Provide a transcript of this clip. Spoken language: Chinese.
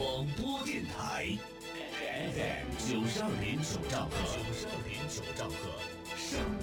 广播电台 FM 92.9兆赫，92.9兆赫，生